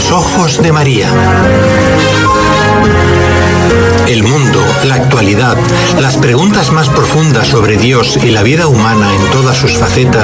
Los ojos de María. El mundo, la actualidad, las preguntas más profundas sobre Dios y la vida humana en todas sus facetas